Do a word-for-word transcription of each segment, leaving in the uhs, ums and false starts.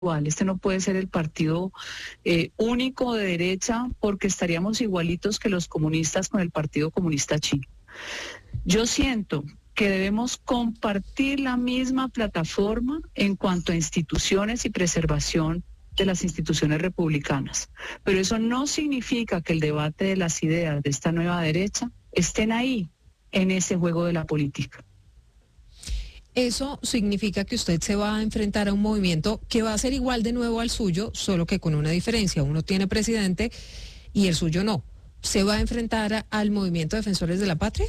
igual. Este no puede ser el partido eh, único de derecha porque estaríamos igualitos que los comunistas con el Partido Comunista Chino. Yo siento que debemos compartir la misma plataforma en cuanto a instituciones y preservación de las instituciones republicanas. Pero eso no significa que el debate de las ideas de esta nueva derecha estén ahí, en ese juego de la política. Eso significa que usted se va a enfrentar a un movimiento que va a ser igual de nuevo al suyo, solo que con una diferencia. Uno tiene presidente y el suyo no. ¿Se va a enfrentar a, al movimiento Defensores de la Patria?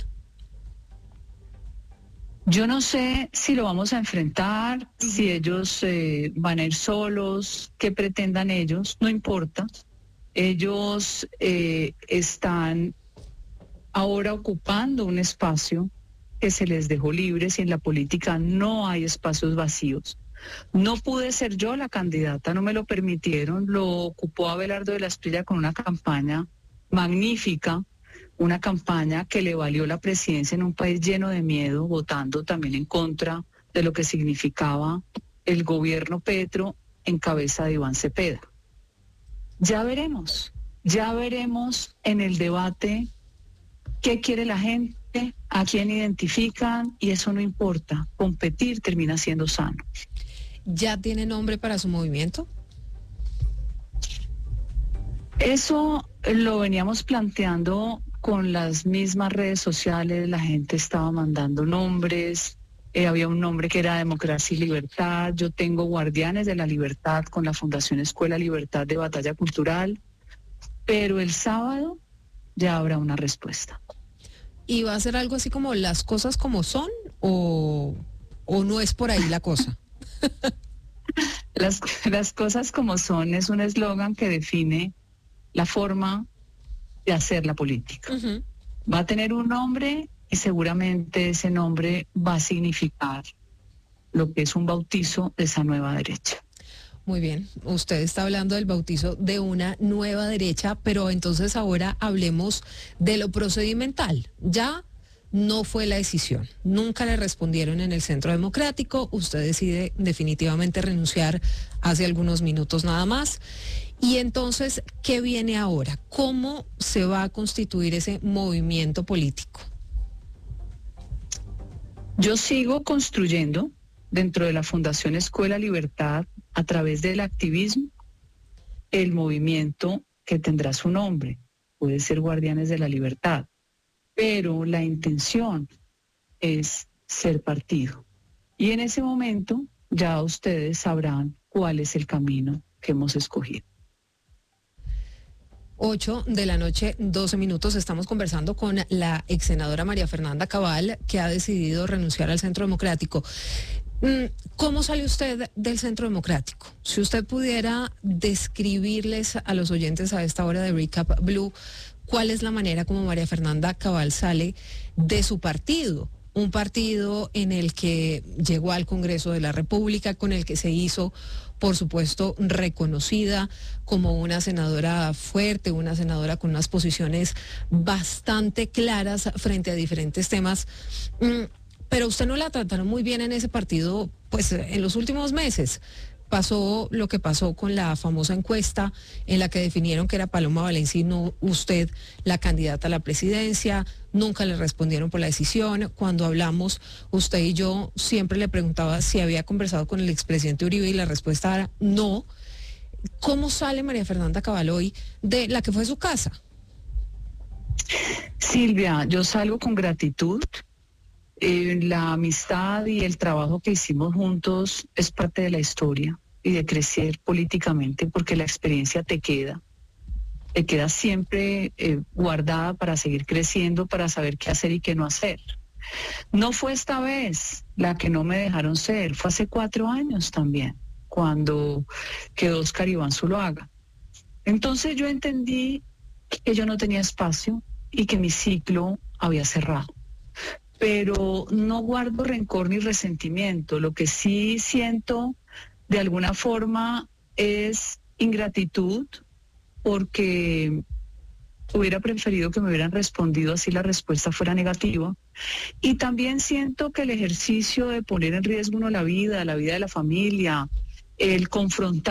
Yo no sé si lo vamos a enfrentar, si ellos eh, van a ir solos, qué pretendan ellos, no importa. Ellos eh, están ahora ocupando un espacio que se les dejó libres y en la política no hay espacios vacíos. No pude ser yo la candidata, no me lo permitieron, lo ocupó Abelardo de la Espriella con una campaña magnífica, una campaña que le valió la presidencia en un país lleno de miedo, votando también en contra de lo que significaba el gobierno Petro en cabeza de Iván Cepeda. Ya veremos, ya veremos en el debate qué quiere la gente, a quién identifican, y eso no importa. Competir termina siendo sano. ¿Ya tiene nombre para su movimiento? Eso lo veníamos planteando con las mismas redes sociales, la gente estaba mandando nombres, eh, había un nombre que era Democracia y Libertad, yo tengo Guardianes de la Libertad con la Fundación Escuela Libertad de Batalla Cultural, pero el sábado ya habrá una respuesta. ¿Y va a ser algo así como las cosas como son o, o no es por ahí la cosa? Las, las cosas como son es un eslogan que define la forma de hacer la política. Uh-huh. Va a tener un nombre y seguramente ese nombre va a significar lo que es un bautizo de esa nueva derecha. Muy bien, usted está hablando del bautizo de una nueva derecha, pero entonces ahora hablemos de lo procedimental. Ya no fue la decisión, nunca le respondieron en el Centro Democrático, usted decide definitivamente renunciar hace algunos minutos nada más. Y entonces, ¿qué viene ahora? ¿Cómo se va a constituir ese movimiento político? Yo sigo construyendo dentro de la Fundación Escuela Libertad, a través del activismo, el movimiento que tendrá su nombre. Puede ser Guardianes de la Libertad, pero la intención es ser partido. Y en ese momento ya ustedes sabrán cuál es el camino que hemos escogido. ocho de la noche, doce minutos, estamos conversando con la ex senadora María Fernanda Cabal, que ha decidido renunciar al Centro Democrático. ¿Cómo sale usted del Centro Democrático? Si usted pudiera describirles a los oyentes a esta hora de Recap Blue, ¿cuál es la manera como María Fernanda Cabal sale de su partido? Un partido en el que llegó al Congreso de la República, con el que se hizo, por supuesto, reconocida como una senadora fuerte, una senadora con unas posiciones bastante claras frente a diferentes temas. Pero usted no la trataron muy bien en ese partido, pues en los últimos meses. Pasó lo que pasó con la famosa encuesta en la que definieron que era Paloma Valencia y no usted la candidata a la presidencia. Nunca le respondieron por la decisión. Cuando hablamos, usted y yo siempre le preguntaba si había conversado con el expresidente Uribe y la respuesta era no. ¿Cómo sale María Fernanda Cabal hoy de la que fue su casa? Silvia, yo salgo con gratitud. Eh, la amistad y el trabajo que hicimos juntos es parte de la historia y de crecer políticamente, porque la experiencia te queda, te queda siempre eh, guardada para seguir creciendo, para saber qué hacer y qué no hacer. No fue esta vez la que no me dejaron ser, fue hace cuatro años también, cuando quedó Oscar Iván Zuluaga. Entonces yo entendí que yo no tenía espacio y que mi ciclo había cerrado. Pero no guardo rencor ni resentimiento. Lo que sí siento de alguna forma es ingratitud, porque hubiera preferido que me hubieran respondido así la respuesta fuera negativa. Y también siento que el ejercicio de poner en riesgo uno la vida, la vida de la familia, el confrontar